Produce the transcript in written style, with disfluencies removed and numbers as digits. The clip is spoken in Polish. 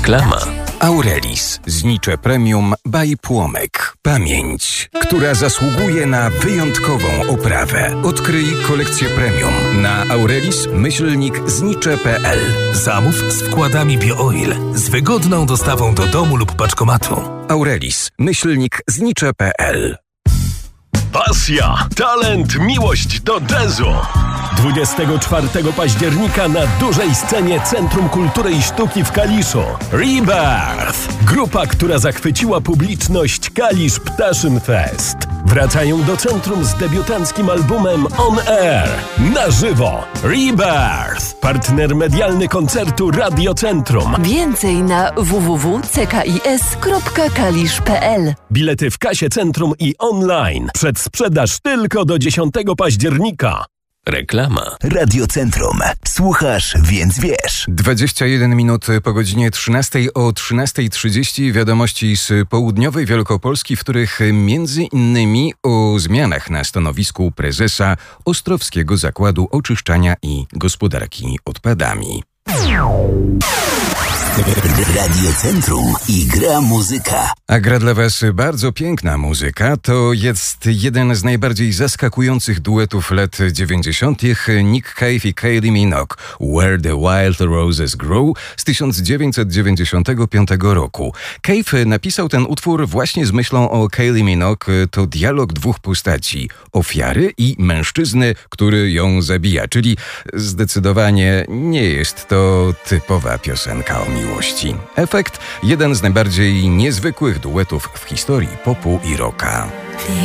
Reklama. Aurelis. Znicze Premium by Płomek. Pamięć, która zasługuje na wyjątkową oprawę. Odkryj kolekcję premium na aurelis-znicze.pl. Zamów z wkładami BioOil z wygodną dostawą do domu lub paczkomatu. aurelis-znicze.pl. Pasja, talent, miłość do jazzu. 24 października na dużej scenie Centrum Kultury i Sztuki w Kaliszu. Rebirth. Grupa, która zachwyciła publiczność Kalisz Ptaszyn Fest. Wracają do centrum z debiutanckim albumem On Air. Na żywo. Rebirth. Partner medialny koncertu Radio Centrum. Więcej na www.ckis.kalisz.pl. Bilety w kasie Centrum i online. Przedsprzedaż tylko do 10 października. Reklama. Radio Centrum. Słuchasz, więc wiesz. 21 minut po godzinie 13. O 13:30 wiadomości z południowej Wielkopolski, w których między innymi o zmianach na stanowisku prezesa Ostrowskiego Zakładu Oczyszczania i Gospodarki Odpadami. Radio Centrum i gra muzyka. A gra dla was bardzo piękna muzyka. To jest jeden z najbardziej zaskakujących duetów lat 90. Nick Cave i Kylie Minogue. Where the Wild Roses Grow z 1995 roku. Cave napisał ten utwór właśnie z myślą o Kylie Minogue. To dialog dwóch postaci. Ofiary i mężczyzny, który ją zabija. Czyli zdecydowanie nie jest to typowa piosenka o miłości. Efekt? Jeden z najbardziej niezwykłych duetów w historii popu i rocka.